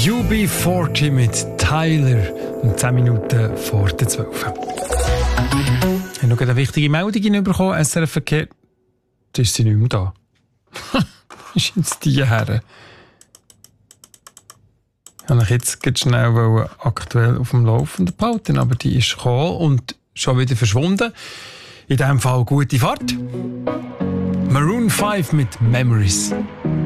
UB40 mit Tyler und 10 Minuten vor der 12. Ich habe noch eine wichtige Meldung bekommen. SRF Verkehr, da ist sie nicht mehr da. Ist jetzt die her? Ich wollte jetzt schnell aktuell auf dem Laufenden behalten, aber die ist gekommen und schon wieder verschwunden. In diesem Fall gute Fahrt. Maroon 5 mit Memories.